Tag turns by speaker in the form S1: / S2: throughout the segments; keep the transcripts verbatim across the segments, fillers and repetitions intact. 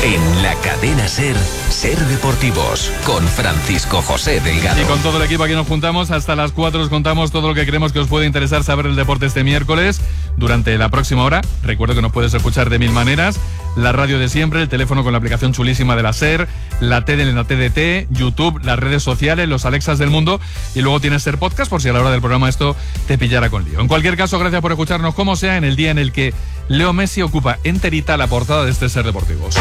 S1: En la cadena SER, SER Deportivos, con Francisco José Delgado.
S2: Y con todo el equipo aquí nos juntamos, hasta las cuatro os contamos todo lo que creemos que os puede interesar saber el deporte este miércoles. Durante la próxima hora, recuerdo que nos puedes escuchar de mil maneras, la radio de siempre, el teléfono con la aplicación chulísima de la SER, la tele en la T D T, YouTube, las redes sociales, los Alexas del mundo, y luego tienes SER Podcast por si a la hora del programa esto te pillara con lío. En cualquier caso, gracias por escucharnos como sea en el día en el que Leo Messi ocupa enterita la portada de este SER Deportivos.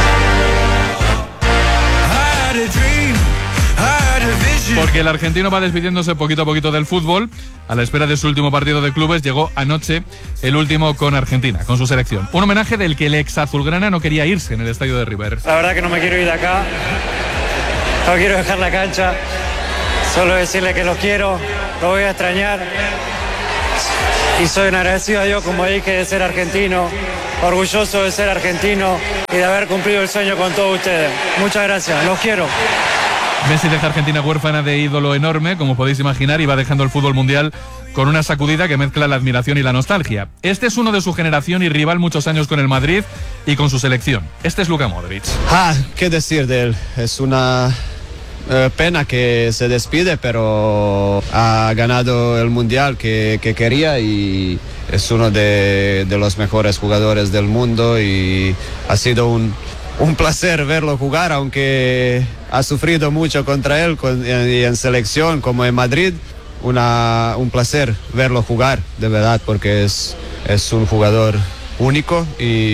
S2: Porque el argentino va despidiéndose poquito a poquito del fútbol. A la espera de su último partido de clubes, llegó anoche el último con Argentina, con su selección. Un homenaje del que el ex azulgrana no quería irse en el estadio de River.
S3: La verdad que no me quiero ir de acá, no quiero dejar la cancha, solo decirle que los quiero, los voy a extrañar. Y soy agradecido a Dios, como dije, de ser argentino, orgulloso de ser argentino y de haber cumplido el sueño con todos ustedes. Muchas gracias, los quiero.
S2: Messi deja a Argentina huérfana de ídolo enorme, como podéis imaginar, y va dejando el fútbol mundial con una sacudida que mezcla la admiración y la nostalgia. Este es uno de su generación y rival muchos años con el Madrid y con su selección. Este es Luka Modric.
S4: Ah, qué decir de él. Es una eh, pena que se despide, pero ha ganado el mundial que, que quería y es uno de, de los mejores jugadores del mundo y ha sido un... Un placer verlo jugar, aunque ha sufrido mucho contra él con, y en selección como en Madrid. Una, un placer verlo jugar, de verdad, porque es, es un jugador único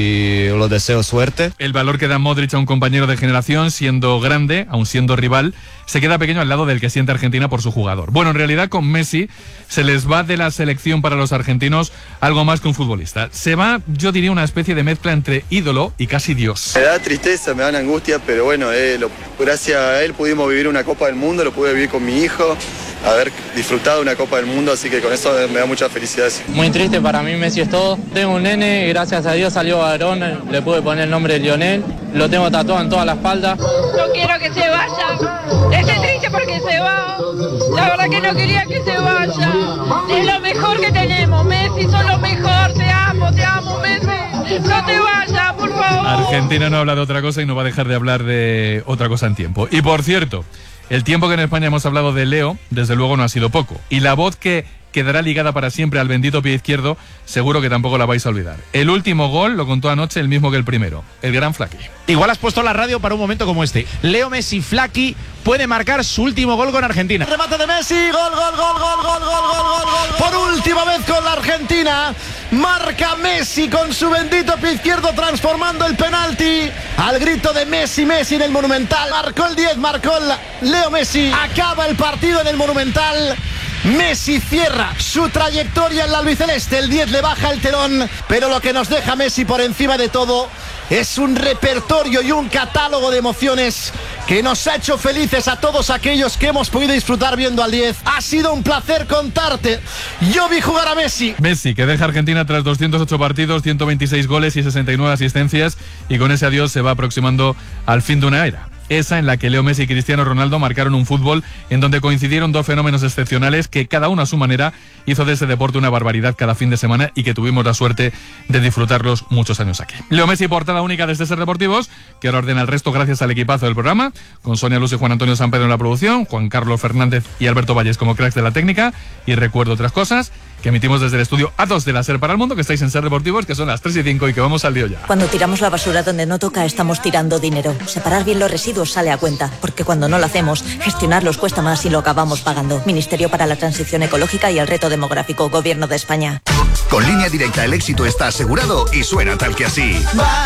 S4: y lo deseo suerte.
S2: El valor que da Modric a un compañero de generación, siendo grande, aun siendo rival, se queda pequeño al lado del que siente Argentina por su jugador. Bueno, en realidad con Messi se les va de la selección para los argentinos algo más que un futbolista. Se va, yo diría, una especie de mezcla entre ídolo y casi Dios.
S5: Me da tristeza, me da angustia, pero bueno, eh, lo, gracias a él pudimos vivir una Copa del Mundo, lo pude vivir con mi hijo, haber disfrutado una Copa del Mundo, así que con eso me da mucha felicidad.
S6: Muy triste, para mí Messi es todo. Tengo un nene, gracias a Dios salió varón, le pude poner el nombre de Lionel, lo tengo tatuado en toda la espalda.
S7: No quiero que se vaya, estoy triste porque se va, la verdad que no quería que se vaya, es lo mejor que tenemos, Messi, sos lo mejor, te amo, te amo Messi, no te vayas, por favor.
S2: Argentina no habla de otra cosa y no va a dejar de hablar de otra cosa en tiempo. Y por cierto, el tiempo que en España hemos hablado de Leo, desde luego no ha sido poco. Y la voz que quedará ligada para siempre al bendito pie izquierdo, seguro que tampoco la vais a olvidar. El último gol lo contó anoche el mismo que el primero, el gran Flaqui.
S8: Igual has puesto la radio para un momento como este. Leo Messi Flaqui puede marcar su último gol con Argentina.
S9: Remate de Messi, gol, gol, gol, gol, gol, gol, gol, gol, gol. Por última vez con la Argentina, marca Messi con su bendito pie izquierdo transformando el penalti. Al grito de Messi, Messi en el Monumental. Marcó el diez, marcó el Leo Messi. Acaba el partido en el Monumental. Messi cierra su trayectoria en la albiceleste, el diez le baja el telón, pero lo que nos deja Messi por encima de todo es un repertorio y un catálogo de emociones que nos ha hecho felices a todos aquellos que hemos podido disfrutar viendo al diez. Ha sido un placer contarte. Yo vi jugar a Messi.
S2: Messi, que deja a Argentina tras doscientos ocho partidos, ciento veintiséis goles y sesenta y nueve asistencias, y con ese adiós se va aproximando al fin de una era. Esa en la que Leo Messi y Cristiano Ronaldo marcaron un fútbol en donde coincidieron dos fenómenos excepcionales que cada uno a su manera hizo de ese deporte una barbaridad cada fin de semana y que tuvimos la suerte de disfrutarlos muchos años aquí. Leo Messi, portada única de este SER Deportivos, que ahora ordena el resto gracias al equipazo del programa, con Sonia Luz y Juan Antonio San Pedro en la producción, Juan Carlos Fernández y Alberto Valles como cracks de la técnica, y recuerdo otras cosas que emitimos desde el estudio A dos de la SER para el mundo, que estáis en SER Deportivos, que son las tres y cinco y que vamos al lío ya.
S10: Cuando tiramos la basura donde no toca, estamos tirando dinero. Separar bien los residuos sale a cuenta, porque cuando no lo hacemos, gestionarlos cuesta más y lo acabamos pagando. Ministerio para la Transición Ecológica y el Reto Demográfico, Gobierno de España.
S1: Con Línea Directa el éxito está asegurado y suena tal que así.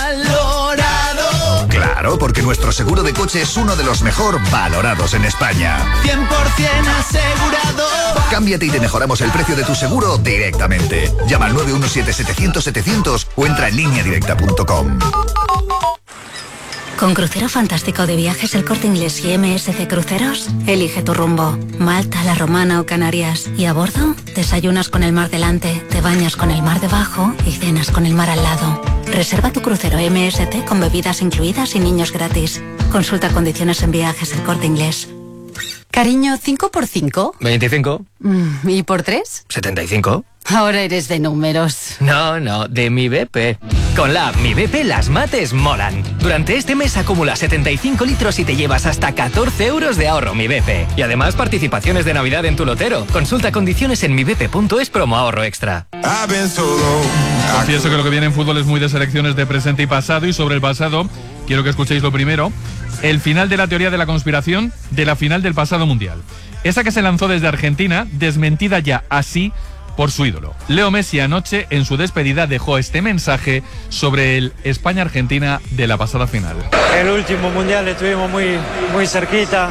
S9: Valorado.
S1: Claro, porque nuestro seguro de coche es uno de los mejor valorados en España.
S9: cien por ciento asegurado.
S1: Cámbiate y te mejoramos el precio de tu seguro directamente. Llama al nueve uno siete, setecientos, setecientos o entra en línea directa punto com.
S11: Con Crucero Fantástico de Viajes El Corte Inglés y M S C Cruceros, elige tu rumbo. Malta, La Romana o Canarias. Y a bordo, desayunas con el mar delante, te bañas con el mar debajo y cenas con el mar al lado. Reserva tu crucero M S C con bebidas incluidas y niños gratis. Consulta condiciones en Viajes El Corte Inglés.
S12: Cariño, ¿cinco por cinco?
S13: veinticinco.
S12: ¿Y por tres?
S13: setenta y cinco.
S12: Ahora eres de números.
S13: No, no, de Mi B P. Con la app Mi B P las mates molan. Durante este mes acumula setenta y cinco litros y te llevas hasta catorce euros de ahorro Mi B P. Y además participaciones de Navidad en tu lotero. Consulta condiciones en mi b p punto es promo ahorro extra.
S2: Confieso que lo que viene en fútbol es muy de selecciones de presente y pasado, y sobre el pasado quiero que escuchéis lo primero. El final de la teoría de la conspiración de la final del pasado mundial. Esa que se lanzó desde Argentina, desmentida ya así por su ídolo. Leo Messi anoche en su despedida dejó este mensaje sobre el España-Argentina de la pasada final.
S3: El último mundial estuvimos muy, muy cerquita,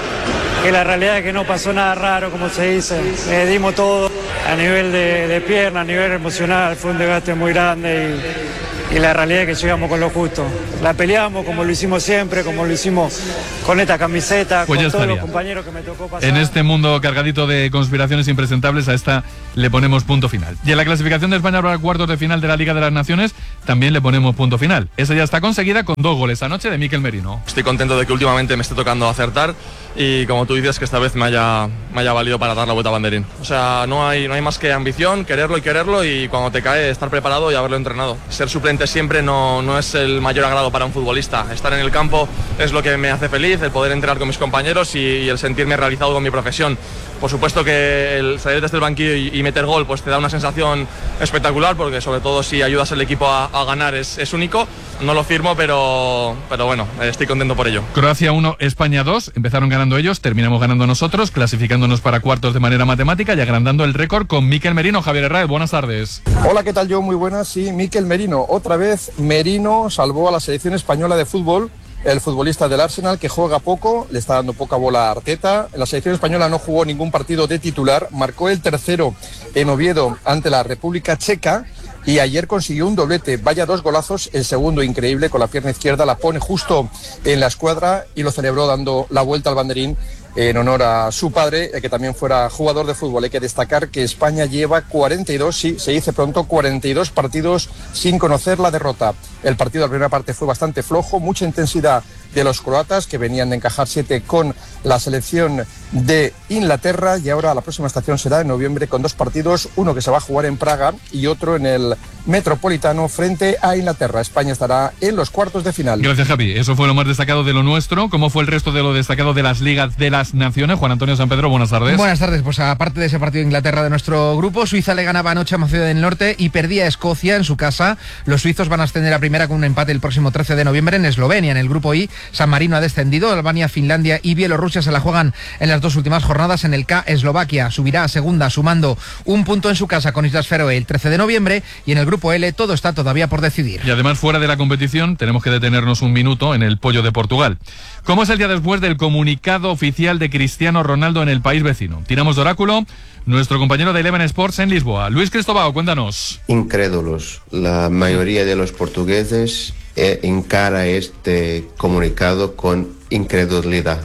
S3: que la realidad es que no pasó nada raro, como se dice. Eh, dimos todo a nivel de, de pierna, a nivel emocional, fue un desgaste muy grande y, y la realidad es que llegamos con lo justo. La peleamos como lo hicimos siempre, como lo hicimos con esta camiseta,
S2: pues
S3: con todos
S2: estaría.
S3: los compañeros que me tocó pasar.
S2: En este mundo cargadito de conspiraciones impresentables, a esta le ponemos punto final. Y en la clasificación de España para cuartos de final de la Liga de las Naciones también le ponemos punto final. Esa ya está conseguida con dos goles anoche de Mikel Merino.
S14: Estoy contento de que últimamente me esté tocando acertar y, como tú dices, que esta vez me haya, me haya valido para dar la vuelta a banderín. O sea, no hay, no hay más que ambición, quererlo y quererlo, y cuando te cae estar preparado y haberlo entrenado. Ser suplente siempre no, no es el mayor agrado para un futbolista. Estar en el campo es lo que me hace feliz, el poder entrenar con mis compañeros y, y el sentirme realizado con mi profesión. Por supuesto que el salir desde el banquillo y, y meter gol pues te da una sensación espectacular, porque sobre todo si ayudas al equipo a, a ganar es, es único. No lo firmo, pero, pero bueno, estoy contento por ello.
S2: Croacia uno, España dos, empezaron ganando ellos, terminamos ganando nosotros, clasificándonos para cuartos de manera matemática y agrandando el récord con Mikel Merino. Javier Herrera, buenas tardes.
S15: Hola, ¿qué tal? Yo, muy buenas. Sí, Mikel Merino. Otra vez Merino salvó a la selección española de fútbol. El futbolista del Arsenal, que juega poco, le está dando poca bola a Arteta. En la selección española no jugó ningún partido de titular, marcó el tercero en Oviedo ante la República Checa y ayer consiguió un doblete. Vaya dos golazos, el segundo increíble, con la pierna izquierda la pone justo en la escuadra y lo celebró dando la vuelta al banderín en honor a su padre, que también fuera jugador de fútbol. Hay que destacar que España lleva cuarenta y dos, sí, se dice pronto, cuarenta y dos partidos sin conocer la derrota. El partido de la primera parte fue bastante flojo, mucha intensidad de los croatas, que venían de encajar siete con la selección de Inglaterra, y ahora la próxima estación será en noviembre con dos partidos, uno que se va a jugar en Praga y otro en el Metropolitano frente a Inglaterra. España estará en los cuartos de final.
S2: Gracias, Javi. Eso fue lo más destacado de lo nuestro. ¿Cómo fue el resto de lo destacado de las ligas de las naciones? Juan Antonio San Pedro, buenas tardes.
S16: Buenas tardes. Pues aparte de ese partido de Inglaterra de nuestro grupo, Suiza le ganaba anoche a Macedonia del Norte y perdía a Escocia en su casa. Los suizos van a ascender a primera con un empate el próximo trece de noviembre en Eslovenia. En el grupo I, San Marino ha descendido. Albania, Finlandia y Bielorrusia se la juegan en las dos últimas jornadas. En el K, Eslovaquia subirá a segunda sumando un punto en su casa con Islas Feroe el trece de noviembre, y en el grupo L todo está todavía por decidir.
S2: Y además, fuera de la competición, tenemos que detenernos un minuto en el pollo de Portugal. ¿Cómo es el día después del comunicado oficial de Cristiano Ronaldo en el país vecino? Tiramos de oráculo. Nuestro compañero de Eleven Sports en Lisboa, Luis Cristóbal, cuéntanos.
S17: Incrédulos. La mayoría de los portugueses eh, encara este comunicado con incredulidad,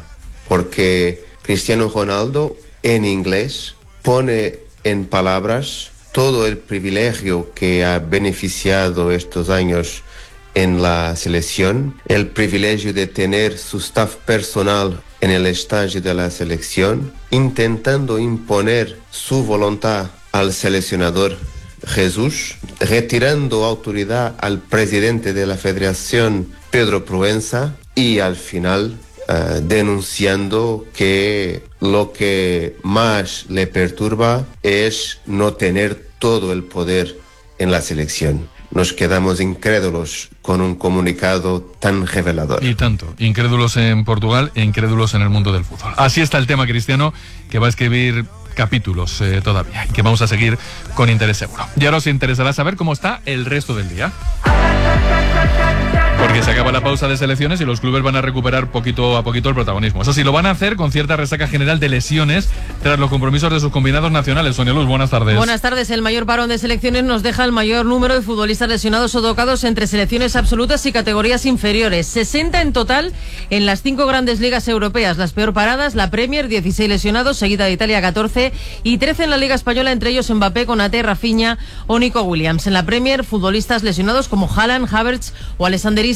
S17: porque Cristiano Ronaldo en inglés pone en palabras todo el privilegio que ha beneficiado estos años en la selección, el privilegio de tener su staff personal en el estadio de la selección, intentando imponer su voluntad al seleccionador Jesús, retirando autoridad al presidente de la federación, Pedro Proença, y al final uh, denunciando que lo que más le perturba es no tener todo el poder en la selección. Nos quedamos incrédulos con un comunicado tan revelador.
S2: Y tanto, incrédulos en Portugal e incrédulos en el mundo del fútbol. Así está el tema, Cristiano, que va a escribir capítulos eh, todavía y que vamos a seguir con interés seguro. Y ahora os interesará saber cómo está el resto del día, porque se acaba la pausa de selecciones y los clubes van a recuperar poquito a poquito el protagonismo. Eso sí, lo van a hacer con cierta resaca general de lesiones tras los compromisos de sus combinados nacionales. Sonia Luz, buenas tardes.
S18: Buenas tardes. El mayor parón de selecciones nos deja el mayor número de futbolistas lesionados o tocados entre selecciones absolutas y categorías inferiores. sesenta en total en las cinco grandes ligas europeas. Las peor paradas, la Premier, dieciséis lesionados, seguida de Italia, catorce, y trece en la Liga Española, entre ellos Mbappé, Konaté, Rafinha o Nico Williams. En la Premier, futbolistas lesionados como Haaland, Havertz o Alexander Isak,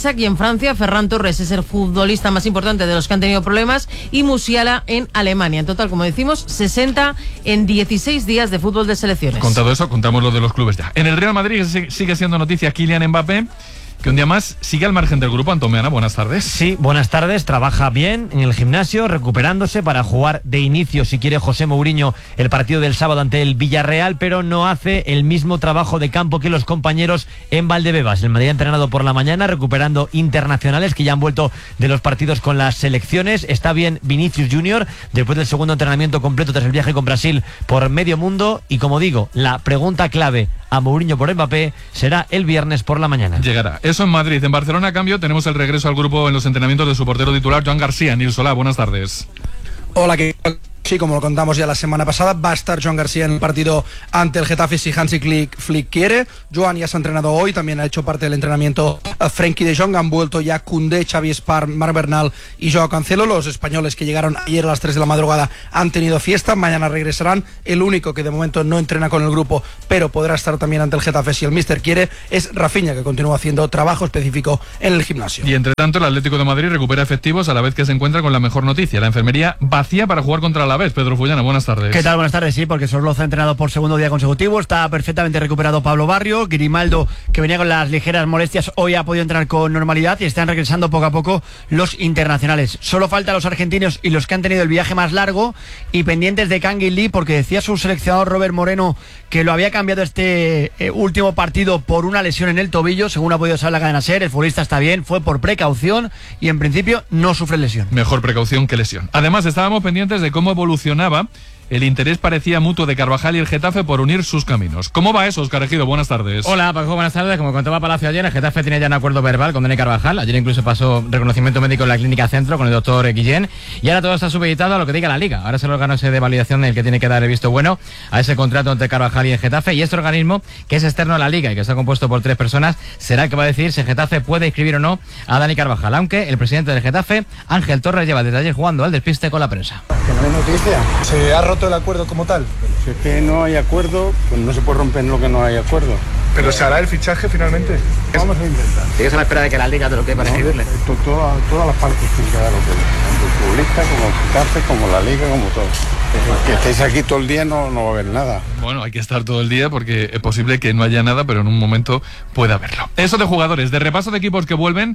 S18: Pessac, y en Francia Ferran Torres es el futbolista más importante de los que han tenido problemas, y Musiala en Alemania. En total, como decimos, sesenta en dieciséis días de fútbol de selecciones.
S2: Contado eso, contamos lo de los clubes ya. En el Real Madrid sigue siendo noticia Kylian Mbappé, que un día más sigue al margen del grupo. Antomeana, buenas tardes.
S19: Sí, buenas tardes. Trabaja bien en el gimnasio, recuperándose para jugar de inicio, si quiere José Mourinho, el partido del sábado ante el Villarreal, pero no hace el mismo trabajo de campo que los compañeros en Valdebebas. El Madrid ha entrenado por la mañana, recuperando internacionales que ya han vuelto de los partidos con las selecciones. Está bien Vinicius Junior, después del segundo entrenamiento completo tras el viaje con Brasil por medio mundo. Y como digo, la pregunta clave a Mourinho por Mbappé será el viernes por la mañana.
S2: Llegará. Eso en Madrid. En Barcelona, a cambio, tenemos el regreso al grupo en los entrenamientos de su portero titular, Joan García. Nils Solá, buenas tardes.
S20: Hola, ¿qué tal? Sí, como lo contamos ya la semana pasada, va a estar Joan García en el partido ante el Getafe si Hansi Flick, Flick quiere. Joan ya se ha entrenado hoy, también ha hecho parte del entrenamiento uh, Frenkie de Jong. Han vuelto ya Koundé, Xavi Espar, Marc Bernal y Joao Cancelo. Los españoles que llegaron ayer a las tres de la madrugada han tenido fiesta, mañana regresarán. El único que de momento no entrena con el grupo, pero podrá estar también ante el Getafe si el míster quiere, es Rafinha, que continúa haciendo trabajo específico en el gimnasio.
S2: Y entre tanto, el Atlético de Madrid recupera efectivos a la vez que se encuentra con la mejor noticia: la enfermería vacía para jugar contra el Alavés. Pedro Fullana, buenas tardes.
S21: ¿Qué tal? Buenas tardes, sí, porque Sorloza ha entrenado por segundo día consecutivo, está perfectamente recuperado Pablo Barrio, Grimaldo, que venía con las ligeras molestias, hoy ha podido entrenar con normalidad y están regresando poco a poco los internacionales. Solo faltan los argentinos y los que han tenido el viaje más largo, y pendientes de Kangin Lee, porque decía su seleccionador Robert Moreno que lo había cambiado este eh, último partido por una lesión en el tobillo, según ha podido saber la cadena SER. El futbolista está bien, fue por precaución y en principio no sufre lesión.
S2: Mejor precaución que lesión. Además, estábamos pendientes de cómo evolucionaba el interés, parecía mutuo, de Carvajal y el Getafe por unir sus caminos. ¿Cómo va eso, Óscar Ejido? Buenas tardes.
S22: Hola, Paco, buenas tardes. Como contaba Palacio ayer, el Getafe tiene ya un acuerdo verbal con Dani Carvajal. Ayer incluso pasó reconocimiento médico en la Clínica Centro con el doctor Guillén. Y ahora todo está supeditado a lo que diga la Liga. Ahora es el órgano ese de validación el que tiene que dar el visto bueno a ese contrato entre Carvajal y el Getafe. Y este organismo, que es externo a la Liga y que está compuesto por tres personas, será el que va a decidir si el Getafe puede inscribir o no a Dani Carvajal. Aunque el presidente del Getafe, Ángel Torres, lleva desde ayer jugando al despiste con la prensa.
S23: Que no hay noticia.
S20: ¿Se ha roto el acuerdo como tal?
S23: Si es que no hay acuerdo, pues no se puede romper lo que no hay acuerdo.
S20: ¿Pero se hará el fichaje finalmente?
S23: Vamos a intentar.
S22: ¿Sigues a la espera de que la Liga te lo quede para escribirle?
S23: No, toda, todas las partes tienen que dar lo que tanto el futbolista como el Getafe, como la Liga, como todo. Que estéis aquí todo el día no, no va a haber nada.
S2: Bueno, hay que estar todo el día porque es posible que no haya nada, pero en un momento puede haberlo. Eso de jugadores, de repaso de equipos que vuelven,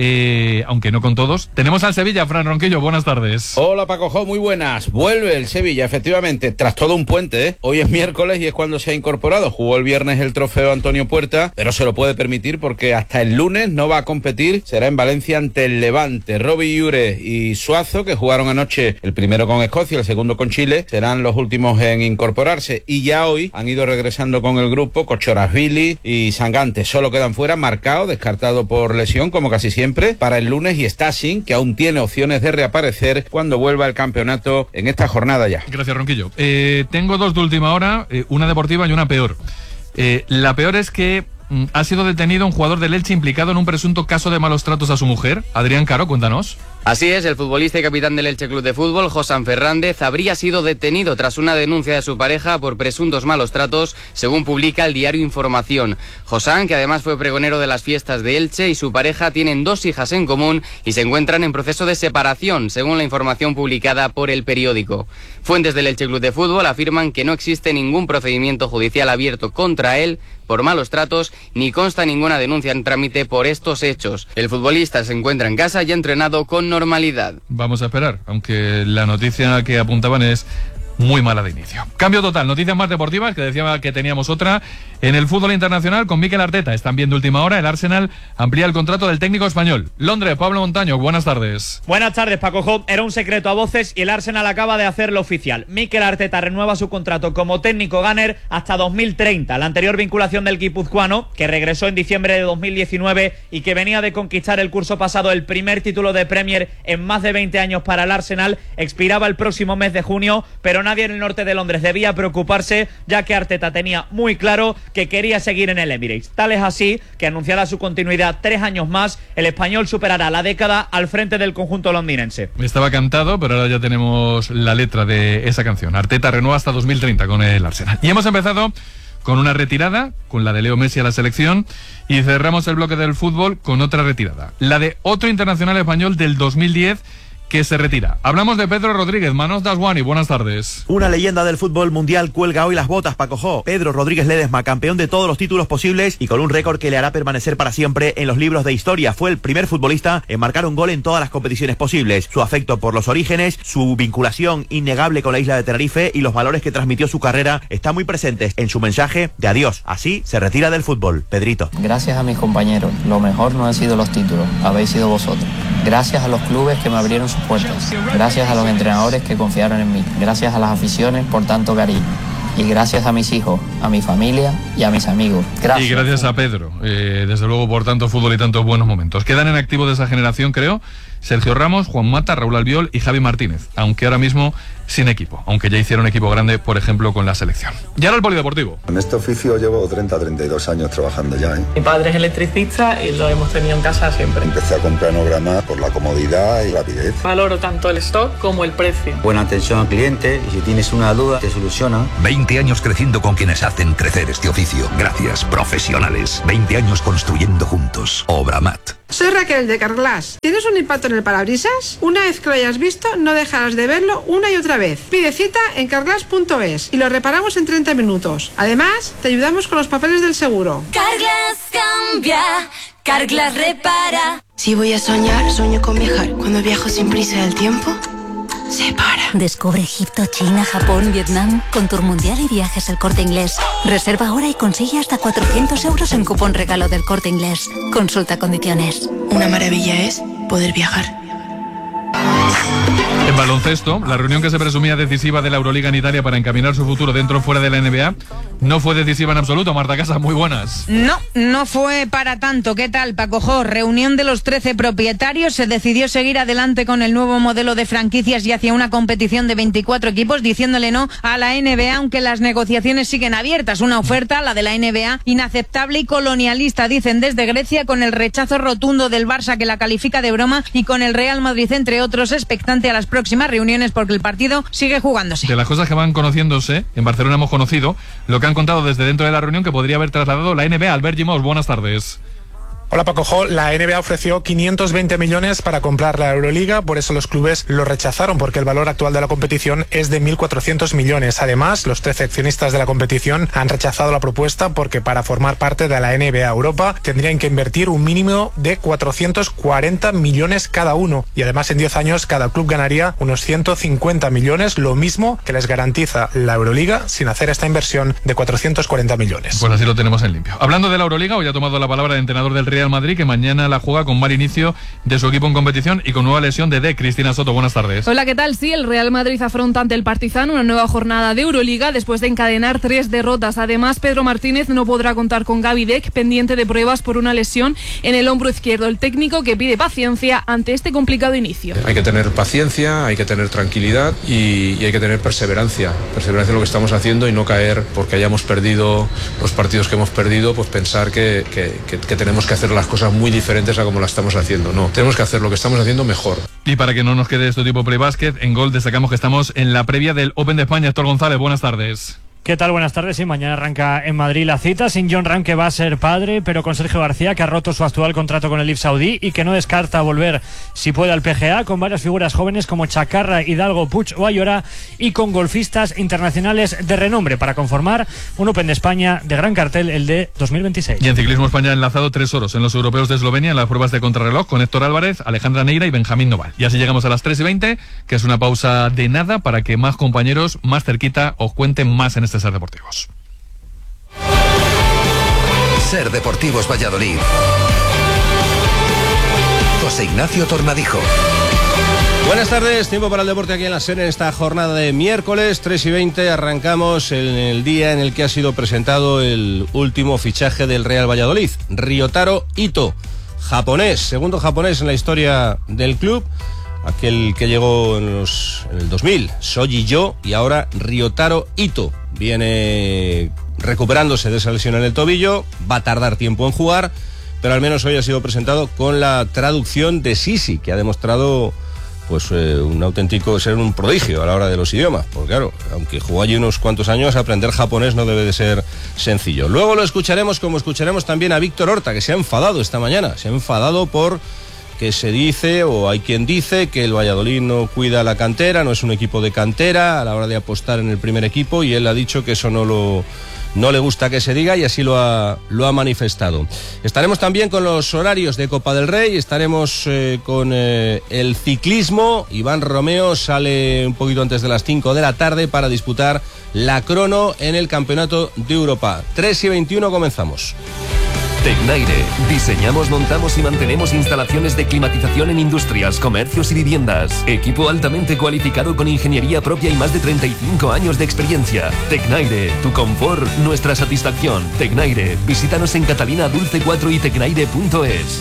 S2: eh, aunque no con todos. Tenemos al Sevilla, Fran Ronquillo, buenas tardes.
S24: Hola Paco Jo, muy buenas. Vuelve el Sevilla, efectivamente, tras todo un puente, ¿eh? Hoy es miércoles y es cuando se ha incorporado. Jugó el viernes el trofeo Antonio Puerta, pero se lo puede permitir porque hasta el lunes no va a competir. Será en Valencia ante el Levante. Robbie Ure y Suazo, que jugaron anoche, el primero con Escocia, el segundo con Chile, serán los últimos en incorporarse. Y ya hoy han ido regresando con el grupo Kochorashvili y Sangante. Solo quedan fuera Marcao, descartado por lesión, como casi siempre, para el lunes, y Stasin, que aún tiene opciones de reaparecer cuando vuelva el campeonato en esta jornada ya.
S2: Gracias, Ronquillo. Eh, tengo dos de última hora, eh, una deportiva y una peor. Eh, la peor es que mm, ha sido detenido un jugador del Elche implicado en un presunto caso de malos tratos a su mujer. Adrián Caro, cuéntanos.
S25: Así es, el futbolista y capitán del Elche Club de Fútbol, Josan Fernández, habría sido detenido tras una denuncia de su pareja por presuntos malos tratos, según publica el diario Información. Josan, que además fue pregonero de las fiestas de Elche, y su pareja tienen dos hijas en común y se encuentran en proceso de separación, según la información publicada por el periódico. Fuentes del Elche Club de Fútbol afirman que no existe ningún procedimiento judicial abierto contra él por malos tratos, ni consta ninguna denuncia en trámite por estos hechos. El futbolista se encuentra en casa y ha entrenado con normalidad.
S2: Vamos a esperar, aunque la noticia que apuntaban es muy mala de inicio. Cambio total, noticias más deportivas, que decía que teníamos otra. En el fútbol internacional, con Mikel Arteta, están viendo última hora, el Arsenal amplía el contrato del técnico español. Londres, Pablo Montaño, buenas tardes.
S26: Buenas tardes, Paco Jo. Era un secreto a voces y el Arsenal acaba de hacerlo oficial. Mikel Arteta renueva su contrato como técnico gunner hasta dos mil treinta. La anterior vinculación del guipuzcoano, que regresó en diciembre de dos mil diecinueve y que venía de conquistar el curso pasado el primer título de Premier en más de veinte años para el Arsenal, expiraba el próximo mes de junio, pero nadie en el norte de Londres debía preocuparse, ya que Arteta tenía muy claro que quería seguir en el Emirates. Tal es así que, anunciada su continuidad tres años más, el español superará la década al frente del conjunto londinense.
S2: Estaba cantado, pero ahora ya tenemos la letra de esa canción. Arteta renueva hasta dos mil treinta con el Arsenal. Y hemos empezado con una retirada, con la de Leo Messi a la selección, y cerramos el bloque del fútbol con otra retirada, la de otro internacional español del dos mil diez que se retira. Hablamos de Pedro Rodríguez. Manos Daswani, buenas tardes.
S4: Una leyenda del fútbol mundial cuelga hoy las botas, Paco Jo. Pedro Rodríguez Ledesma, campeón de todos los títulos posibles y con un récord que le hará permanecer para siempre en los libros de historia. Fue el primer futbolista en marcar un gol en todas las competiciones posibles. Su afecto por los orígenes, su vinculación innegable con la isla de Tenerife y los valores que transmitió su carrera están muy presentes en su mensaje de adiós. Así se retira del fútbol. Pedrito.
S5: Gracias a mis compañeros. Lo mejor no han sido los títulos, habéis sido vosotros. Gracias a los clubes que me abrieron sus puertas. Gracias a los entrenadores que confiaron en mí. Gracias a las aficiones por tanto cariño. Y gracias a mis hijos, a mi familia y a mis amigos. Gracias.
S2: Y gracias a Pedro, eh, desde luego por tanto fútbol y tantos buenos momentos. Quedan en activo de esa generación, creo, Sergio Ramos, Juan Mata, Raúl Albiol y Javi Martínez, aunque ahora mismo sin equipo, aunque ya hicieron equipo grande, por ejemplo, con la selección. Y ahora el polideportivo.
S6: En este oficio llevo treinta, treinta y dos años trabajando ya, ¿eh?
S7: Mi padre es electricista y lo hemos tenido en casa siempre.
S6: Empecé a comprar Nograma por la comodidad y rapidez.
S7: Valoro tanto el stock como el precio.
S8: Buena atención al cliente y si tienes una duda te soluciona.
S1: veinte años creciendo con quienes hacen crecer este oficio. Gracias, profesionales. veinte años construyendo juntos. Obramat.
S10: Soy Raquel de Carglass. ¿Tienes un impacto en el parabrisas? Una vez que lo hayas visto, no dejarás de verlo una y otra vez. Pide cita en carglass punto es y lo reparamos en treinta minutos. Además, te ayudamos con los papeles del seguro.
S27: Carglass cambia, Carglass repara.
S28: Si voy a soñar, sueño con viajar. Cuando viajo sin prisa del tiempo, se para.
S11: Descubre Egipto, China, Japón, Vietnam con Tour Mundial y Viajes El Corte Inglés. Reserva ahora y consigue hasta cuatrocientos euros en cupón regalo del Corte Inglés. Consulta condiciones.
S28: Una maravilla es poder viajar.
S2: En baloncesto, la reunión que se presumía decisiva de la Euroliga en Italia para encaminar su futuro dentro o fuera de la N B A no fue decisiva en absoluto. Marta Casas, muy buenas.
S29: No, no fue para tanto. ¿Qué tal, Paco Jo? Reunión de los trece propietarios. Se decidió seguir adelante con el nuevo modelo de franquicias y hacia una competición de veinticuatro equipos, diciéndole no a la N B A, aunque las negociaciones siguen abiertas. Una oferta, la de la N B A, inaceptable y colonialista, dicen desde Grecia, con el rechazo rotundo del Barça, que la califica de broma, y con el Real Madrid, entre otros, expectante a las próximas reuniones porque el partido sigue jugándose.
S2: De las cosas que van conociéndose, en Barcelona hemos conocido lo que han contado desde dentro de la reunión que podría haber trasladado la N B A. Albert Gimós, buenas tardes.
S30: Hola Paco Jo, la N B A ofreció quinientos veinte millones para comprar la Euroliga, por eso los clubes lo rechazaron, porque el valor actual de la competición es de mil cuatrocientos millones. Además, los trece accionistas de la competición han rechazado la propuesta porque para formar parte de la N B A Europa tendrían que invertir un mínimo de cuatrocientos cuarenta millones cada uno, y además en diez años cada club ganaría unos ciento cincuenta millones, lo mismo que les garantiza la Euroliga sin hacer esta inversión de cuatrocientos cuarenta millones.
S2: Pues así lo tenemos en limpio. Hablando de la Euroliga, hoy ha tomado la palabra el entrenador del Real Madrid, que mañana la juega con mal inicio de su equipo en competición y con nueva lesión de D. Cristina Soto, buenas tardes.
S31: Hola, ¿qué tal? Sí, el Real Madrid afronta ante el Partizan una nueva jornada de Euroliga después de encadenar tres derrotas. Además, Pedro Martínez no podrá contar con Gaby Deck, pendiente de pruebas por una lesión en el hombro izquierdo. El técnico que pide paciencia ante este complicado inicio.
S32: Hay que tener paciencia, hay que tener tranquilidad y, y hay que tener perseverancia. Perseverancia en lo que estamos haciendo y no caer porque hayamos perdido los partidos que hemos perdido, pues pensar que, que, que, que tenemos que hacer las cosas muy diferentes a como la estamos haciendo. No, tenemos que hacer lo que estamos haciendo mejor.
S2: Y para que no nos quede esto tipo pre-básquet, en Gol destacamos que estamos en la previa del Open de España. Héctor González, buenas tardes.
S33: ¿Qué tal? Buenas tardes. Sí, mañana arranca en Madrid la cita, sin John Ram, que va a ser padre, pero con Sergio García, que ha roto su actual contrato con el I F Saudí y que no descarta volver, si puede, al P G A, con varias figuras jóvenes como Chacarra, Hidalgo, Puig o Ayora, y con golfistas internacionales de renombre para conformar un Open de España de gran cartel, el de dos mil veintiséis.
S2: Y en ciclismo España ha enlazado tres oros en los europeos de Eslovenia en las pruebas de contrarreloj con Héctor Álvarez, Alejandra Neira y Benjamín Noval. Y así llegamos a las tres y veinte, que es una pausa de nada para que más compañeros más cerquita os cuenten más en este Ser Deportivos.
S1: Ser Deportivos Valladolid. José Ignacio Tornadijo.
S34: Buenas tardes, tiempo para el deporte aquí en la SER en esta jornada de miércoles, tres y veinte. Arrancamos en el día en el que ha sido presentado el último fichaje del Real Valladolid, Ryotaro Ito, japonés, segundo japonés en la historia del club. Aquel que llegó en, los, en el dos mil, Shoji Yo, y ahora Ryotaro Ito. Viene recuperándose de esa lesión en el tobillo, va a tardar tiempo en jugar, pero al menos hoy ha sido presentado con la traducción de Sisi, que ha demostrado pues eh, un auténtico, ser un prodigio a la hora de los idiomas, porque claro, aunque jugó allí unos cuantos años, aprender japonés no debe de ser sencillo. Luego lo escucharemos, como escucharemos también a Víctor Horta, que se ha enfadado esta mañana, se ha enfadado por que se dice, o hay quien dice, que el Valladolid no cuida la cantera, no es un equipo de cantera a la hora de apostar en el primer equipo, y él ha dicho que eso no lo... no le gusta que se diga, y así lo ha, lo ha manifestado. Estaremos también con los horarios de Copa del Rey, estaremos eh, con eh, el ciclismo. Iván Romeo sale un poquito antes de las cinco de la tarde para disputar la crono en el Campeonato de Europa. tres y veintiuno comenzamos.
S3: Tecnaire. Diseñamos, montamos y mantenemos instalaciones de climatización en industrias, comercios y viviendas. Equipo altamente cualificado con ingeniería propia y más de treinta y cinco años de experiencia. Tecnaire. Tu confort, nuestra satisfacción. Tecnaire. Visítanos en Catalina Dulce cuatro y tecnaire punto es.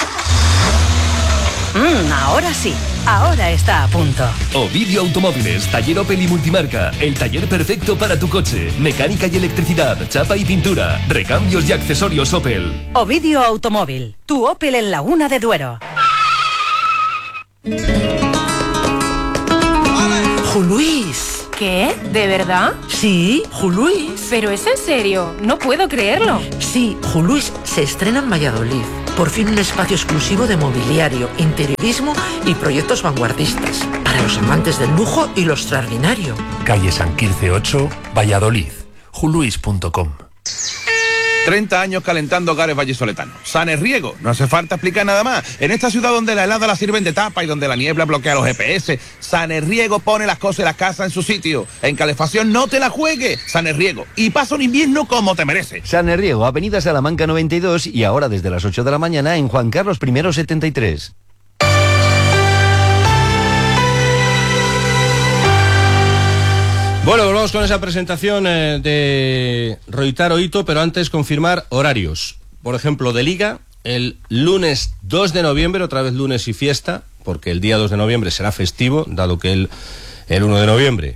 S9: Mm, ahora sí, ahora está a punto.
S3: Ovidio Automóviles, taller Opel y multimarca. El taller perfecto para tu coche. Mecánica y electricidad, chapa y pintura. Recambios y accesorios Opel.
S9: Ovidio Automóvil, tu Opel en Laguna de Duero.
S12: Juluís.
S9: ¿Qué? ¿De verdad?
S12: Sí, Juluís.
S9: Pero es en serio, no puedo creerlo.
S12: Sí, Juluís se estrena en Valladolid. Por fin un espacio exclusivo de mobiliario, interiorismo y proyectos vanguardistas. Para los amantes del lujo y lo extraordinario.
S13: Calle San Quirce ocho, Valladolid. juluís punto com.
S14: treinta años calentando hogares vallisoletanos. Sanerriego, no hace falta explicar nada más. En esta ciudad donde la helada la sirven de tapa y donde la niebla bloquea los G P S, Sanerriego pone las cosas y las casas en su sitio. En calefacción no te la juegues. Sanerriego. Y pasa un invierno como te merece.
S15: Sanerriego, Avenida Salamanca noventa y dos y ahora desde las ocho de la mañana en Juan Carlos I setenta y tres.
S34: Bueno, volvamos con esa presentación eh, de Roitaro Ito, pero antes confirmar horarios. Por ejemplo, de Liga, el lunes dos de noviembre, otra vez lunes y fiesta, porque el día dos de noviembre será festivo, dado que el, el uno de noviembre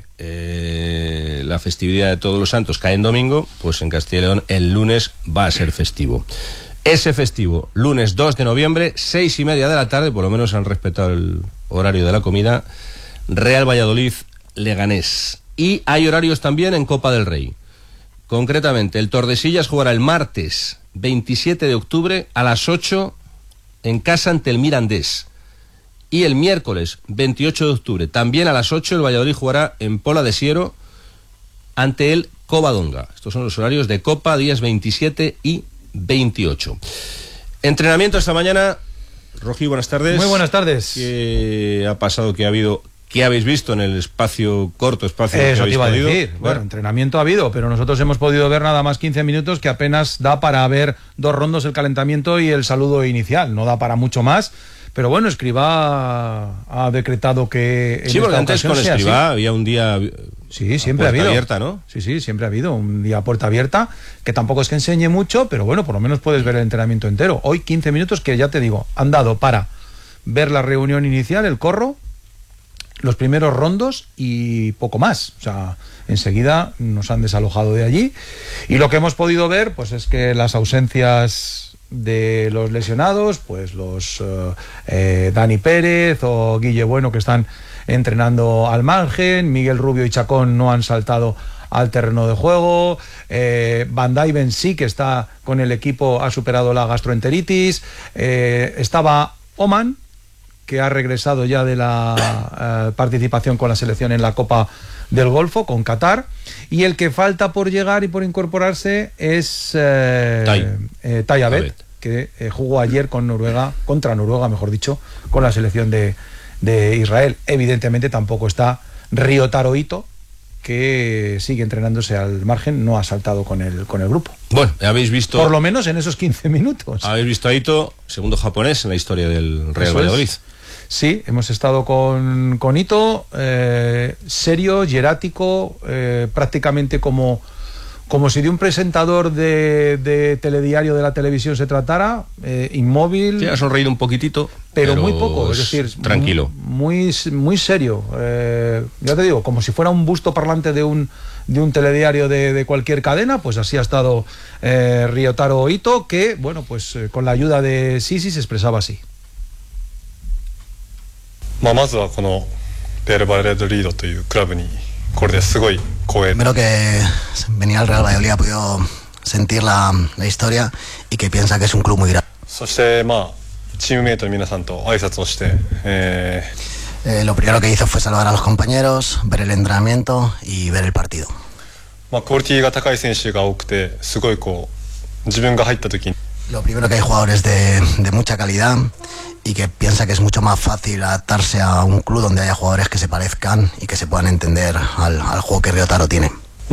S34: eh, la festividad de Todos los Santos cae en domingo, pues en Castilla y León el lunes va a ser festivo. Ese festivo, lunes dos de noviembre, seis y media de la tarde, por lo menos han respetado el horario de la comida, Real Valladolid Leganés. Y hay horarios también en Copa del Rey. Concretamente, el Tordesillas jugará el martes veintisiete de octubre a las ocho en casa ante el Mirandés. Y el miércoles veintiocho de octubre, también a las ocho, el Valladolid jugará en Pola de Siero ante el Covadonga. Estos son los horarios de Copa, días veintisiete y veintiocho. Entrenamiento esta mañana. Rogi, buenas tardes.
S16: Muy buenas tardes.
S34: ¿Qué ha pasado? ¿Qué ha habido? ¿Qué habéis visto en el espacio, corto espacio
S16: Eso
S34: que habéis
S16: te iba
S34: podido?
S16: a decir. Bueno, entrenamiento ha habido, pero nosotros hemos podido ver nada más quince minutos, que apenas da para ver dos rondos, el calentamiento y el saludo inicial. No da para mucho más. Pero bueno, Escribá ha decretado que... En
S34: sí, porque
S16: esta
S34: antes con
S16: sea
S34: Escribá
S16: así.
S34: había un día...
S16: Sí, siempre ha habido.
S34: abierta, ¿no?
S16: Sí, sí, siempre ha habido un día a puerta abierta, que tampoco es que enseñe mucho, pero bueno, por lo menos puedes ver el entrenamiento entero. Hoy quince minutos que ya te digo, han dado para ver la reunión inicial, el corro, los primeros rondos y poco más. O sea, enseguida nos han desalojado de allí. Y lo que hemos podido ver, pues es que las ausencias de los lesionados, pues los uh, eh, Dani Pérez o Guille Bueno, que están entrenando al margen, Miguel Rubio y Chacón no han saltado al terreno de juego, eh, Van Dijven sí que está con el equipo, ha superado la gastroenteritis, eh, estaba Oman, que ha regresado ya de la uh, participación con la selección en la Copa del Golfo, con Qatar, y el que falta por llegar y por incorporarse es eh,
S34: Tai.
S16: eh, Tai Abed, que eh, jugó ayer con Noruega, contra Noruega, mejor dicho, con la selección de, de Israel. Evidentemente tampoco está Ryotaro Ito, que sigue entrenándose al margen, no ha saltado con el, con el grupo.
S34: Bueno, habéis visto...
S16: Por lo menos en esos quince minutos.
S34: Habéis visto a Ito, segundo japonés en la historia del Real
S16: Eso
S34: Valladolid.
S16: Es. Sí, hemos estado con, con Ito, eh, serio, hierático, eh, prácticamente como, como si de un presentador de, de telediario de la televisión se tratara, eh, inmóvil.
S34: Sí, ha sonreído un poquitito,
S16: pero,
S34: pero
S16: muy poco, es decir,
S34: tranquilo.
S16: Muy, muy serio. Eh, ya te digo, como si fuera un busto parlante de un, de un telediario de, de cualquier cadena, pues así ha estado eh, Ryotaro Ito, que, bueno, pues eh, con la ayuda de Sisi se expresaba así.
S4: Primero que venir al Real Valladolid ha podido sentir la, la historia y que piensa que es un club muy grande. Eh, lo primero que hizo fue saludar a los compañeros, ver el entrenamiento y ver el partido. Lo primero que hay jugadores de, de mucha calidad y que piensa que es mucho más fácil adaptarse a un club donde haya jugadores que se parezcan y que se puedan entender al, al juego que Ryotaro tiene.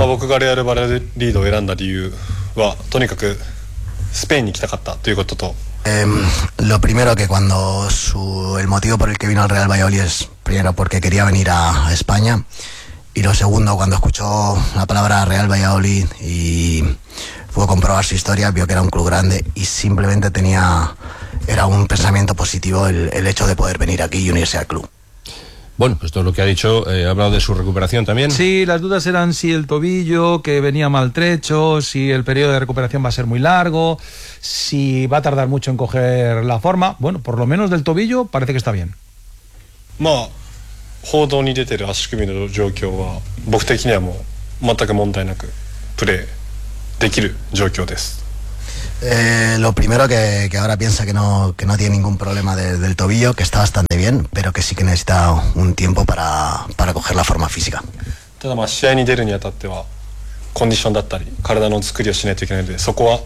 S4: Eh, lo primero que cuando su, el motivo por el que vino al Real Valladolid es primero porque quería venir a, a España, y lo segundo, cuando escuchó la palabra Real Valladolid y pudo comprobar su historia, vio que era un club grande y simplemente tenía, era un pensamiento positivo el, el hecho de poder venir aquí y unirse al club.
S34: Bueno, pues todo lo que ha dicho, eh, ha hablado de su recuperación también.
S16: Sí, las dudas eran si el tobillo, que venía maltrecho, si el periodo de recuperación va a ser muy largo, si va a tardar mucho en coger la forma. Bueno, por lo menos del tobillo parece que está bien.
S5: まあ報道に出てる足首の状況は僕的にはもう全く問題なくプレーできる状況です。
S4: Eh, lo primero que, que ahora piensa que no, que no tiene ningún problema de, del tobillo, que está bastante bien, pero que sí que necesita un tiempo para, para coger la forma física.
S5: ただまあ試合に出るにあたってはコンディションだったり体の作りをしないといけないのでそこは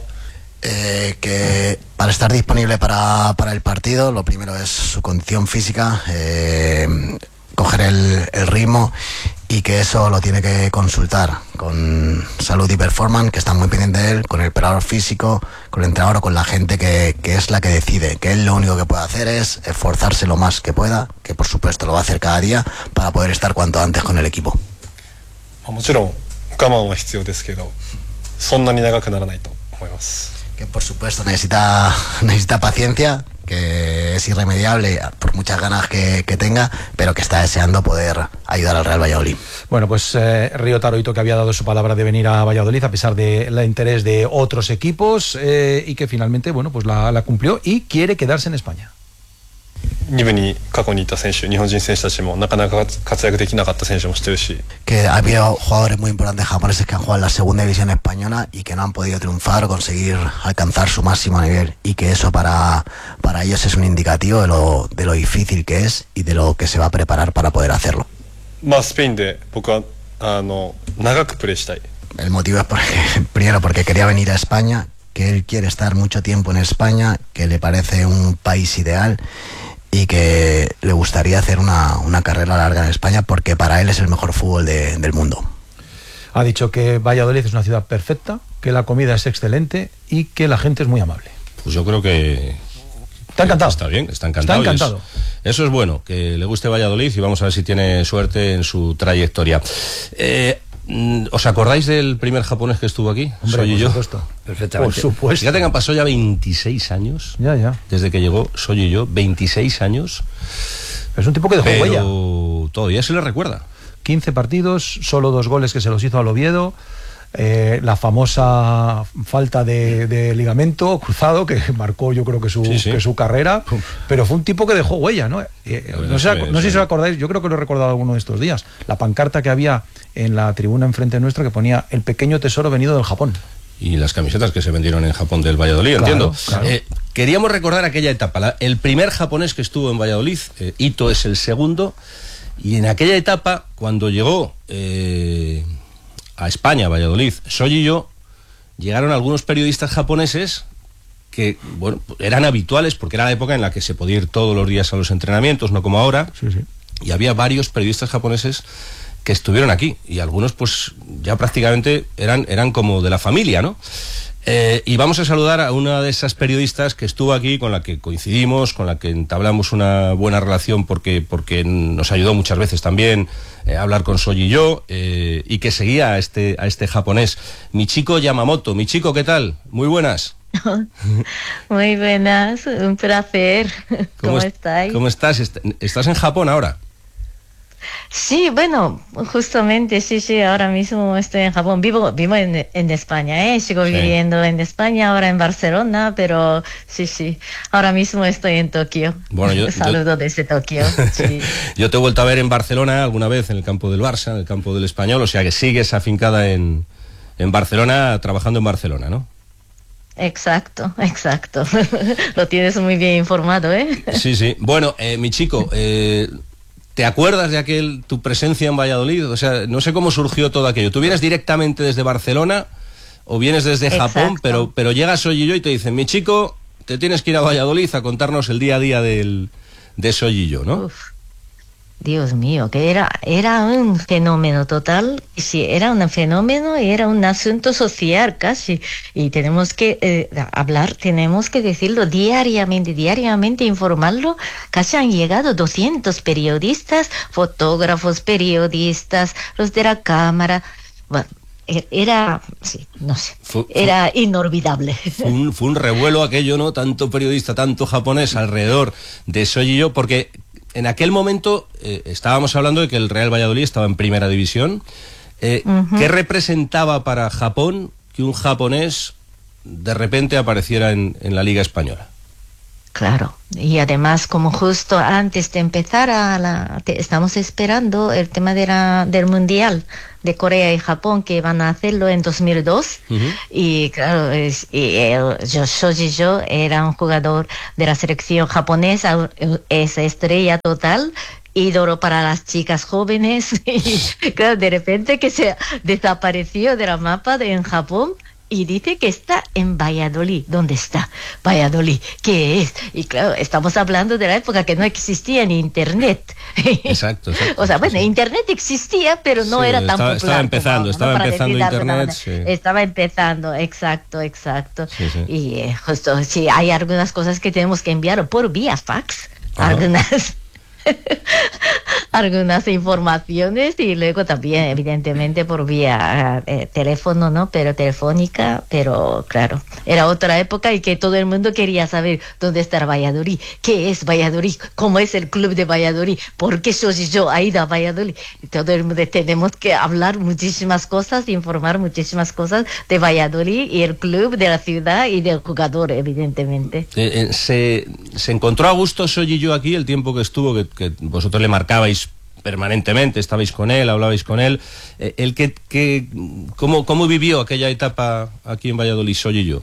S4: Eh, que para estar disponible para, para el partido, lo primero es su condición física, eh, coger el, el ritmo, y que eso lo tiene que consultar con Salud y Performance, que están muy pendientes de él, con el preparador físico, con el entrenador o con la gente que, que es la que decide, que él lo único que puede hacer es esforzarse lo más que pueda, que por supuesto lo va a hacer cada día, para poder estar cuanto antes con el equipo.
S5: もちろん我慢は必要ですけどそんなに長くならないと思います。
S4: Que por supuesto necesita, necesita paciencia, que es irremediable por muchas ganas que, que tenga, pero que está deseando poder ayudar al Real Valladolid.
S16: Bueno, pues eh, Ryotaro Ito, que había dado su palabra de venir a Valladolid a pesar del interés de otros equipos, eh, y que finalmente, bueno, pues la, la cumplió y quiere quedarse en España.
S5: に部に過去にいた選手、日本人選手たちもなかなか活躍できなかった選手も知ってるし。
S4: Que ha habido jugadores muy importantes japoneses que han jugado en la segunda división española y que no han podido triunfar o conseguir alcanzar su máximo nivel, y que eso para, para ellos es un indicativo de lo, de lo difícil que es y de lo que se va a preparar para poder hacerlo.
S5: まあスペインで僕はあの長くプレーしたい。
S4: El motivo es porque, primero porque quería venir a España, que él quiere estar mucho tiempo en España, que le parece un país ideal y que le gustaría hacer una, una carrera larga en España, porque para él es el mejor fútbol de, del mundo.
S16: Ha dicho que Valladolid es una ciudad perfecta, que la comida es excelente y que la gente es muy amable.
S34: Pues yo creo que...
S16: Está encantado.
S34: Está bien, está encantado.
S16: Está encantado.
S34: Es, eso es bueno, que le guste Valladolid, y vamos a ver si tiene suerte en su trayectoria. Eh, ¿Os acordáis del primer japonés que estuvo aquí?
S16: Hombre,
S34: Soy
S16: por
S34: yo.
S16: supuesto.
S34: Perfectamente.
S16: Por supuesto.
S34: Fíjate que han pasado ya veintiséis años.
S16: Ya, ya.
S34: Desde que llegó Soy y yo, veintiséis años.
S16: Es un tipo que dejó
S34: pero
S16: huella.
S34: Todavía se le recuerda.
S16: quince partidos, solo dos goles que se los hizo al Oviedo. Eh, la famosa falta de, de ligamento cruzado que marcó, yo creo que su,
S34: sí, sí.
S16: que su carrera, pero fue un tipo que dejó huella, ¿no? Eh, no sé, no sé si os acordáis, yo creo que lo he recordado alguno de estos días, la pancarta que había en la tribuna enfrente nuestra que ponía "el pequeño tesoro venido del Japón".
S34: Y las camisetas que se vendieron en Japón del Valladolid,
S16: claro,
S34: entiendo.
S16: Claro.
S34: Eh, queríamos recordar aquella etapa. La, el primer japonés que estuvo en Valladolid, eh, Ito es el segundo, y en aquella etapa, cuando llegó eh, a España, a Valladolid, Soy y yo, llegaron algunos periodistas japoneses que, bueno, eran habituales porque era la época en la que se podía ir todos los días a los entrenamientos, no como ahora.
S16: Sí, sí.
S34: Y había varios periodistas japoneses que estuvieron aquí, y algunos pues ya prácticamente eran, eran como de la familia, ¿no? Eh, y vamos a saludar a una de esas periodistas que estuvo aquí, con la que coincidimos, con la que entablamos una buena relación porque, porque nos ayudó muchas veces también eh, a hablar con Soy y yo, eh, y que seguía a este, a este japonés, Michiko Yamamoto. Michiko, ¿qué tal? Muy buenas.
S6: Muy buenas, un placer. ¿Cómo, ¿Cómo estáis?
S34: ¿Cómo estás? ¿Estás en Japón ahora?
S6: Sí, bueno, justamente, sí, sí, ahora mismo estoy en Japón, vivo, vivo en, en España, ¿eh? Sigo
S34: Sí.
S6: viviendo en España, ahora en Barcelona, pero sí, sí, ahora mismo estoy en Tokio.
S34: Bueno, yo-
S6: Saludo
S34: yo-
S6: desde Tokio, sí.
S34: Yo te he vuelto a ver en Barcelona alguna vez, en el campo del Barça, en el campo del Español, o sea que sigues afincada en, en Barcelona, trabajando en Barcelona, ¿no?
S6: Exacto, exacto. Lo tienes muy bien informado, ¿eh?
S34: Sí, sí. Bueno, eh, mi chico, eh, ¿te acuerdas de aquel tu presencia en Valladolid? O sea, no sé cómo surgió todo aquello. ¿Tú vienes directamente desde Barcelona o vienes desde Japón,
S6: Exacto.
S34: pero, pero llegas hoy y yo y te dicen, mi chico, te tienes que ir a Valladolid a contarnos el día a día del, de Soy y yo, ¿no?
S6: Dios mío, que era, era un fenómeno total, sí, era un fenómeno y era un asunto social casi, y tenemos que eh, hablar, tenemos que decirlo diariamente, diariamente informarlo, casi han llegado doscientos periodistas, fotógrafos, periodistas, los de la cámara, bueno, e- era, sí, no sé,
S34: Fu-
S6: era inolvidable.
S34: Fue un, fue un revuelo aquello, ¿no? Tanto periodista, tanto japonés alrededor de Soy y yo, porque en aquel momento eh, estábamos hablando de que el Real Valladolid estaba en primera división. Eh,
S6: Ujú.
S34: ¿Qué representaba para Japón que un japonés de repente apareciera en, en la Liga Española?
S6: Claro, y además como justo antes de empezar a la, te- estamos esperando el tema de la, del Mundial de Corea y Japón que van a hacerlo en dos mil dos y claro, es, y el, yo, Shoji Jo era un jugador de la selección japonesa, es estrella total, ídolo para las chicas jóvenes y claro, de repente que se desapareció de la mapa de, en Japón. Y dice que está en Valladolid. ¿Dónde está Valladolid? ¿Qué es? Y claro, estamos hablando de la época que no existía ni Internet.
S34: Exacto, exacto.
S6: O sea, bueno, Internet existía, pero no
S34: Sí,
S6: era tan
S34: estaba-
S6: popular.
S34: estaba empezando,
S6: como ahora,
S34: estaba
S6: ¿no? Para
S34: empezando
S6: decir de alguna
S34: Internet,
S6: manera.
S34: sí.
S6: Estaba empezando, exacto, exacto.
S34: Sí, sí.
S6: Y eh, justo, sí, hay algunas cosas que tenemos que enviar por vía fax.
S34: Ajá.
S6: Algunas... algunas informaciones y luego también evidentemente por vía eh, teléfono, ¿no? Pero telefónica, pero claro, era otra época y que todo el mundo quería saber dónde está Valladolid, qué es Valladolid, cómo es el club de Valladolid, por qué soy yo ha ido a Valladolid. Y todo el mundo tenemos que hablar muchísimas cosas, informar muchísimas cosas de Valladolid y el club, de la ciudad y del jugador, evidentemente.
S34: Eh, eh, se, se encontró a gusto Soy y yo aquí el tiempo que estuvo, que, que vosotros le marcabais permanentemente, estabais con él, hablabais con él. Eh, el que, que ¿cómo, ¿Cómo vivió aquella etapa aquí en Valladolid, Soy y yo?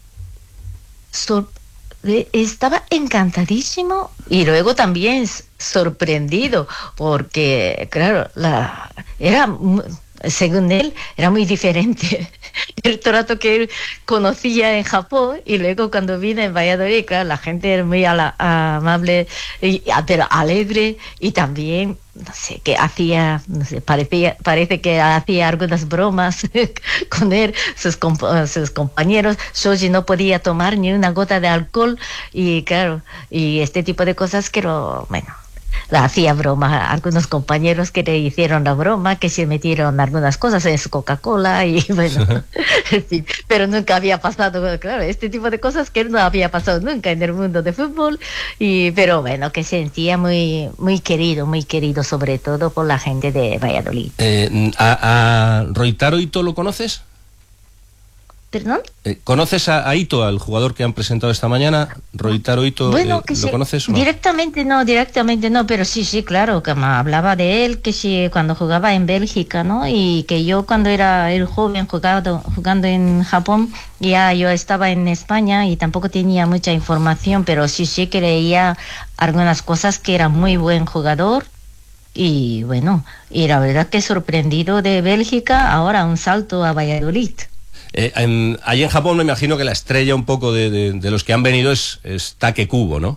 S6: Sor- eh, estaba encantadísimo y luego también s- sorprendido porque claro, la era mu- según él era muy diferente el trato que él conocía en Japón y luego cuando vine en Valladolid, claro, la gente era muy ala- amable y, a- pero alegre y también no sé, que hacía, no sé, parecía, parece que hacía algunas bromas con él, sus, comp- sus compañeros. Shoji no podía tomar ni una gota de alcohol y claro, y este tipo de cosas que lo, bueno, la hacía broma a algunos compañeros que le hicieron la broma, que se metieron algunas cosas en su Coca-Cola y bueno, en fin, pero nunca había pasado, claro, este tipo de cosas que no había pasado nunca en el mundo de fútbol, y pero bueno, que se sentía muy, muy querido, muy querido sobre todo por la gente de Valladolid.
S34: Eh, ¿a, a Roitaro Ito lo conoces?
S6: ¿Perdón?
S34: Eh, ¿Conoces a, a Ito, al jugador que han presentado esta mañana? Roitaro Ito,
S6: Bueno,
S34: eh,
S6: que
S34: ¿lo
S6: sí,
S34: conoces o no?
S6: directamente no, directamente no, pero sí, sí, claro, que me hablaba de él, que sí, cuando jugaba en Bélgica, ¿no? Y que yo cuando era el joven jugado, jugando en Japón, ya yo estaba en España y tampoco tenía mucha información, pero sí, sí que leía algunas cosas, que era muy buen jugador. Y bueno, y la verdad que sorprendido de Bélgica, ahora un salto a Valladolid.
S34: Eh, en, ahí en Japón me imagino que la estrella un poco de, de, de los que han venido es, es Take Kubo, ¿no?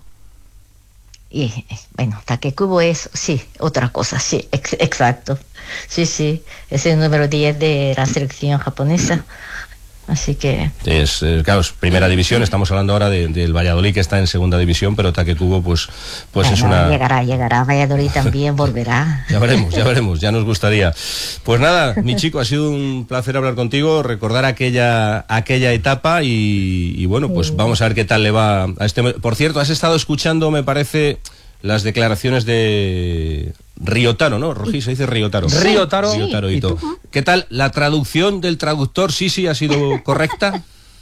S6: Y eh, bueno, Takekubo es, sí, otra cosa, sí, ex- exacto. Sí, sí, es el número diez de la selección japonesa. Así que,
S34: Es, eh, claro, es primera división, estamos hablando ahora de- del Valladolid que está en segunda división, pero Take Kubo pues, pues es
S6: bueno,
S34: una...
S6: llegará, llegará, Valladolid también volverá.
S34: Ya veremos, ya veremos, ya nos gustaría. Pues nada, mi chico, ha sido un placer hablar contigo, recordar aquella aquella etapa y, y bueno, pues vamos a ver qué tal le va a este... Por cierto, has estado escuchando, me parece, las declaraciones de Riotaro, ¿no? Rojí, se dice Riotaro.
S16: Sí, Riotaro.
S34: Riotaro
S16: Sí.
S34: Ito. ¿Qué tal? ¿La traducción del traductor sí, sí ha sido correcta?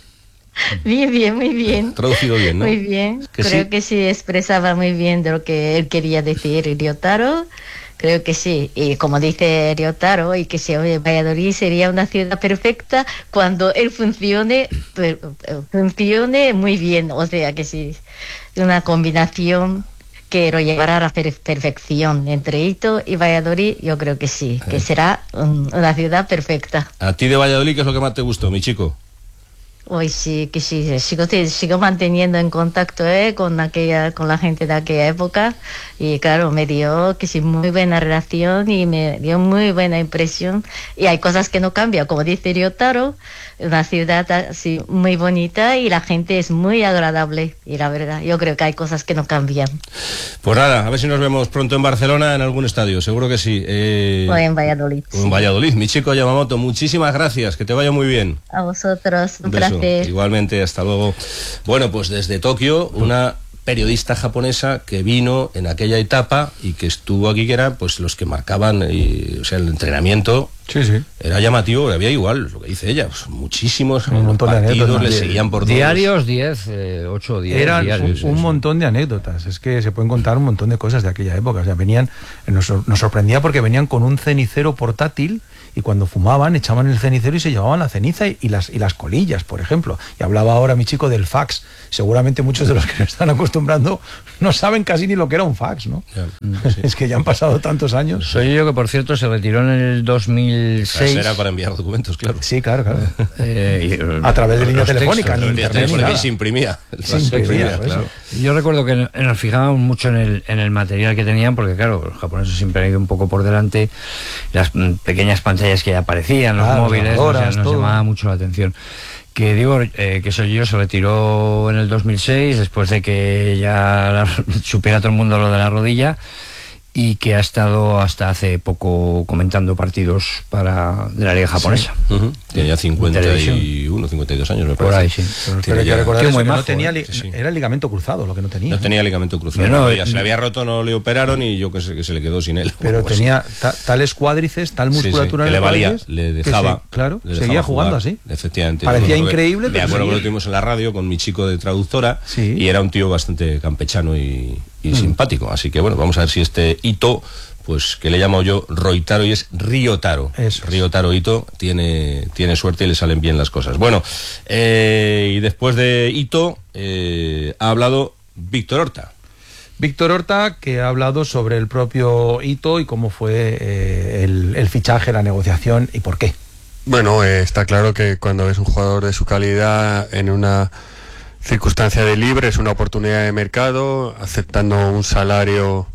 S6: Bien, bien, muy bien.
S34: Traducido bien, ¿no?
S6: Muy bien.
S34: ¿Que
S6: Creo
S34: sí?
S6: que sí expresaba muy bien de lo que él quería decir, Ryotaro. Creo que sí. Y como dice Ryotaro, y que si oye, Valladolid sería una ciudad perfecta cuando él funcione, per- funcione muy bien. O sea que sí, una combinación que lo llevará a la per- perfección entre Ito y Valladolid. Yo creo que sí, que será un- una ciudad perfecta.
S34: ¿A ti de Valladolid qué es lo que más te gustó, mi chico?
S6: Hoy sí, que sí, sigo, te- sigo manteniendo en contacto eh, con aquella, con la gente de aquella época, y claro, me dio que sí muy buena relación y me dio muy buena impresión, y hay cosas que no cambian, como dice Ryotaro, una ciudad así muy bonita y la gente es muy agradable, y la verdad, yo creo que hay cosas que no cambian.
S34: Pues nada, a ver si nos vemos pronto en Barcelona en algún estadio, seguro que sí. Eh,
S6: O en Valladolid.
S34: o en Valladolid, mi chico Yamamoto, muchísimas gracias, que te vaya muy bien.
S6: A vosotros, un
S34: Un beso.
S6: placer.
S34: Igualmente, hasta luego. Bueno, pues desde Tokio, una periodista japonesa que vino en aquella etapa y que estuvo aquí, que eran pues los que marcaban, y, o sea, el entrenamiento.
S16: Sí, sí.
S34: Era llamativo, había igual, lo que dice ella, pues, muchísimos
S16: Un montón de
S34: partidos,
S16: anécdotas.
S34: le seguían por todos.
S7: Diarios, diez, eh, ocho o diez
S16: Eran
S7: diarios.
S16: un, un montón de anécdotas. Es que se pueden contar un montón de cosas de aquella época. O sea, venían, nos, sor- nos sorprendía porque venían con un cenicero portátil, y cuando fumaban echaban el cenicero y se llevaban la ceniza y, y las y las colillas, por ejemplo. Y hablaba ahora mi chico del fax. Seguramente muchos de los que nos están acostumbrando no saben casi ni lo que era un fax, ¿no? Es que ya han pasado tantos años.
S7: Soy yo que, por cierto, se retiró en el dos mil seis.
S34: Era para enviar documentos, claro.
S16: Sí, claro, claro.
S7: Eh, y-
S16: A través de línea
S7: los
S16: telefónica,
S7: textos,
S16: ni
S34: Línea
S16: internet, ni
S34: telefónica,
S16: nada.
S34: y se imprimía.
S16: Se imprimía, por eso.
S7: Yo recuerdo que nos fijábamos mucho en el, en el material que tenían, porque claro, los japoneses siempre han ido un poco por delante, las mm, pequeñas pantallas que aparecían, los
S16: Claro,
S7: móviles, o sea,
S16: grabadoras,
S7: nos
S16: todo.
S7: llamaba mucho la atención. Que digo, eh, que Sergio se retiró en el dos mil seis, después de que ya la- supiera todo el mundo lo de la rodilla, y que ha estado hasta hace poco comentando partidos para de la liga japonesa.
S34: Sí. Ujú. Tiene ya cincuenta y
S7: Televisión.
S34: uno, cincuenta y dos años, me
S7: Por
S34: parece.
S7: ahí, sí.
S16: Pero,
S34: Tiene
S16: pero hay que
S34: ya-
S16: recordar
S7: Qué
S16: eso,
S7: muy
S16: que no
S7: majo,
S16: tenía
S7: ¿eh?
S16: li-
S34: Sí, sí.
S16: era el ligamento cruzado lo que no tenía.
S34: No tenía ligamento cruzado.
S7: Yo no,
S34: Ya se
S7: eh,
S34: le había roto, no le operaron y yo que sé que se le quedó sin él.
S16: Pero
S34: Pues,
S16: tenía ta- tales cuádriceps, tal
S34: sí, sí,
S16: musculatura
S34: que
S16: en
S34: le
S16: el
S34: valía,
S16: cuádriceps,
S34: le
S16: que
S34: dejaba.
S16: sí, claro,
S34: le dejaba
S16: seguía jugando
S34: jugar.
S16: así.
S34: Efectivamente.
S16: Parecía
S34: Me acuerdo que-
S16: increíble,
S34: Me
S16: pero
S34: acuerdo que
S16: seguía.
S34: lo tuvimos en la radio con mi chico de traductora,
S16: Sí.
S34: y era un tío bastante campechano y, y
S16: Mm.
S34: simpático. Así que bueno, vamos a ver si este Ito, pues que le llamo yo Roitaro y es Ryotaro.
S16: Eso es.
S34: Ryotaro Ito tiene, tiene suerte y le salen bien las cosas. Bueno, eh, y después de Ito eh, ha hablado Víctor Horta.
S16: Víctor Horta, que ha hablado sobre el propio Ito y cómo fue eh, el, el fichaje, la negociación y por qué.
S8: Bueno, eh, está claro que cuando ves un jugador de su calidad en una circunstancia de libre es una oportunidad de mercado, aceptando un salario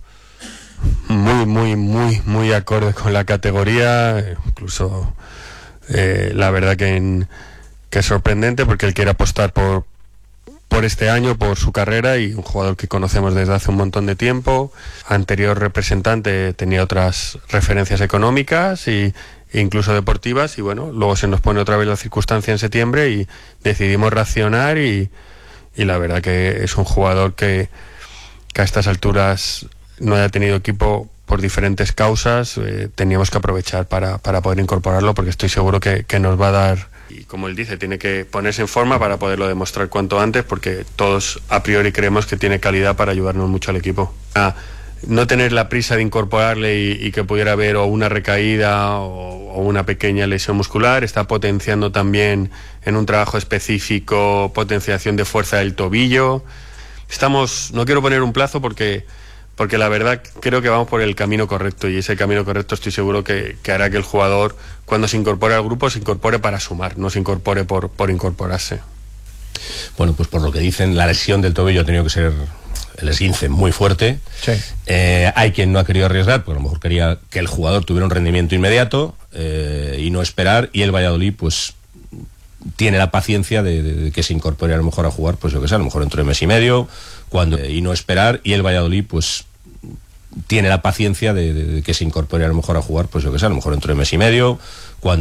S8: muy, muy, muy, muy acorde con la categoría, eh, incluso eh, la verdad que, en- que es sorprendente porque él quiere apostar por, por este año, por su carrera, y un jugador que conocemos desde hace un montón de tiempo. Anterior representante tenía otras referencias económicas y e incluso deportivas, y bueno, luego se nos pone otra vez la circunstancia en septiembre y decidimos reaccionar, y, y la verdad que es un jugador que, que a estas alturas no haya tenido equipo por diferentes causas, eh, teníamos que aprovechar para, para poder incorporarlo, porque estoy seguro que, que nos va a dar, y como él dice, tiene que ponerse en forma para poderlo demostrar cuanto antes, porque todos a priori creemos que tiene calidad para ayudarnos mucho al equipo. Ah, no tener la prisa de incorporarle y, y que pudiera haber o una recaída o, o una pequeña lesión muscular. Está potenciando también en un trabajo específico potenciación de fuerza del tobillo. Estamos, no quiero poner un plazo porque porque la verdad creo que vamos por el camino correcto, y ese camino correcto estoy seguro que, que hará que el jugador, cuando se incorpore al grupo, se incorpore para sumar, no se incorpore por, por incorporarse.
S34: Bueno, pues por lo que dicen, la lesión del tobillo ha tenido que ser el esguince muy fuerte.
S16: Sí.
S34: Eh, hay quien no ha querido arriesgar, porque a lo mejor quería que el jugador tuviera un rendimiento inmediato eh, y no esperar, y el Valladolid pues tiene la paciencia de, de, de que se incorpore a lo mejor a jugar, pues yo que sé, a lo mejor dentro de mes y medio, cuando eh, y no esperar, y el Valladolid pues tiene la paciencia de, de, de que se incorpore a lo mejor a jugar, pues yo que sé, a lo mejor dentro de mes y medio, cuando